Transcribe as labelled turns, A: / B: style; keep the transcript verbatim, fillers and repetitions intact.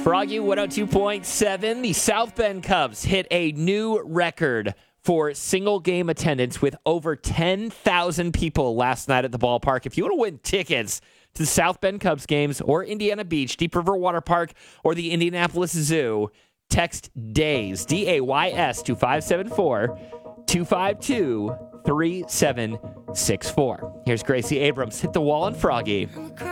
A: Froggy one oh two point seven. The South Bend Cubs hit a new record for single game attendance with over ten thousand people last night at the ballpark. If you want to win tickets to the South Bend Cubs games or Indiana Beach, Deep River Water Park, or the Indianapolis Zoo, text DAYS, D A Y S, to five seven four, two five two, three seven six four. Here's Gracie Abrams. Hit the wall and Froggy.